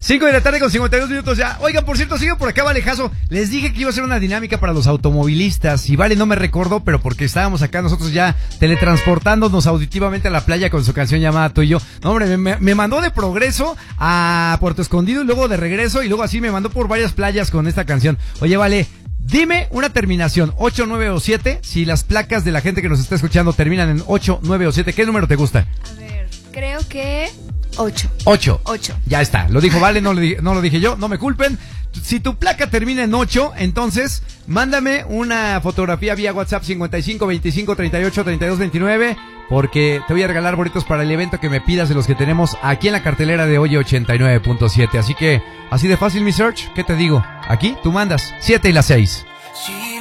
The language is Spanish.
5 de la tarde con 52 minutos ya. Oigan, por cierto, sigue por acá Valejazo. Les dije que iba a ser una dinámica para los automovilistas. Y Vale no me recordó, pero porque estábamos acá nosotros ya teletransportándonos auditivamente a la playa con su canción llamada Tú y Yo. No, hombre, me mandó de Progreso a Puerto Escondido y luego de regreso. Y luego así me mandó por varias playas con esta canción. Oye, Vale, dime una terminación, 8, 9 o 7. Si las placas de la gente que nos está escuchando terminan en 8, 9 o 7, ¿qué número te gusta? A ver, creo que 8. 8. 8. Ya está. Lo dijo Vale, no lo dije yo. No me culpen. Si tu placa termina en 8, entonces mándame una fotografía vía WhatsApp 55 25 38 32 29. Porque te voy a regalar boletos para el evento que me pidas de los que tenemos aquí en la cartelera de hoy 89.7. Así que, así de fácil mi search. ¿Qué te digo? Aquí tú mandas 7 y las 6.